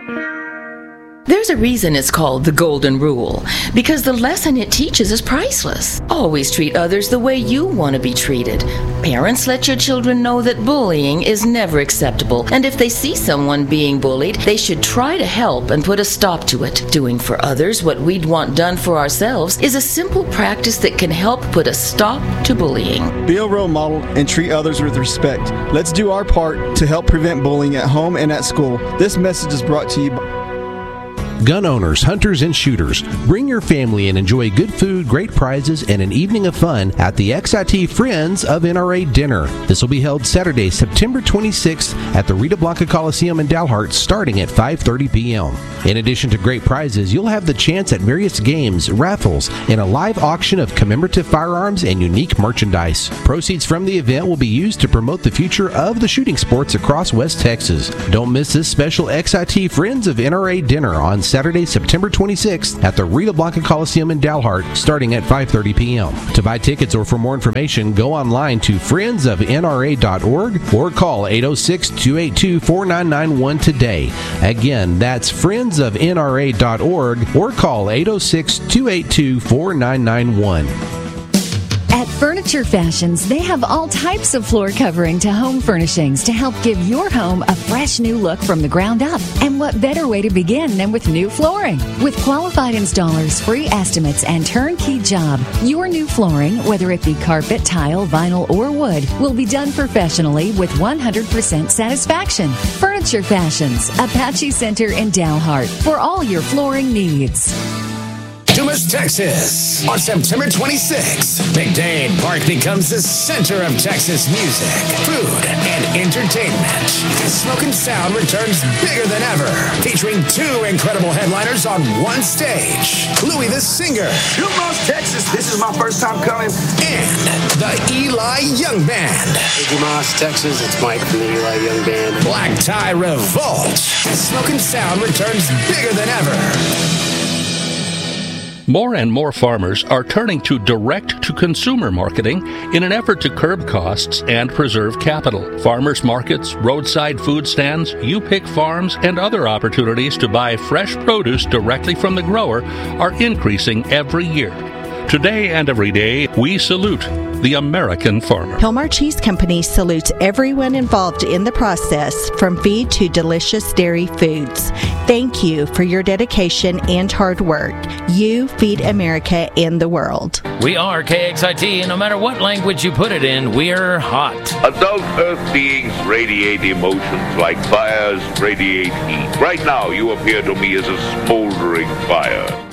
There's a reason it's called the Golden Rule, because the lesson it teaches is priceless. Always treat others the way you want to be treated. Parents, let your children know that bullying is never acceptable, and if they see someone being bullied, they should try to help and put a stop to it. Doing for others what we'd want done for ourselves is a simple practice that can help put a stop to bullying. Be a role model and treat others with respect. Let's do our part to help prevent bullying at home and at school. This message is brought to you by Gun owners, hunters, and shooters, bring your family and enjoy good food, great prizes, and an evening of fun at the XIT Friends of NRA Dinner. This will be held Saturday, September 26th at the Rita Blanca Coliseum in Dalhart, starting at 5:30 p.m. In addition to great prizes, you'll have the chance at various games, raffles, and a live auction of commemorative firearms and unique merchandise. Proceeds from the event will be used to promote the future of the shooting sports across West Texas. Don't miss this special XIT Friends of NRA Dinner on Saturday, September 26th at the Rita Blanca Coliseum in Dalhart, starting at 5:30 p.m. To buy tickets or for more information, go online to friendsofnra.org or call 806-282-4991 today. Again, that's friendsofnra.org or call 806-282-4991. At Furniture Fashions, they have all types of floor covering to home furnishings to help give your home a fresh new look from the ground up. And what better way to begin than with new flooring? With qualified installers, free estimates, and turnkey job, your new flooring, whether it be carpet, tile, vinyl, or wood, will be done professionally with 100% satisfaction. Furniture Fashions, Apache Center in Dalhart, for all your flooring needs. Dumas, Texas. On September 26th, McDade Park becomes the center of Texas music, food, and entertainment. Smoke and Sound returns bigger than ever, featuring two incredible headliners on one stage. Louis the Singer. Dumas, Texas. This is my first time coming. And the Eli Young Band. Hey, Dumas, Texas. It's Mike from the Eli Young Band. Black Tie Revolt. Smoke and Sound returns bigger than ever. More and more farmers are turning to direct-to-consumer marketing in an effort to curb costs and preserve capital. Farmers markets, roadside food stands, U-Pick farms, and other opportunities to buy fresh produce directly from the grower are increasing every year. Today and every day, we salute the American farmer. Hilmar Cheese Company salutes everyone involved in the process, from feed to delicious dairy foods. Thank you for your dedication and hard work. You feed America and the world. We are KXIT, and no matter what language you put it in, we're hot. Adult Earth beings radiate emotions like fires radiate heat. Right now, you appear to me as a smoldering fire.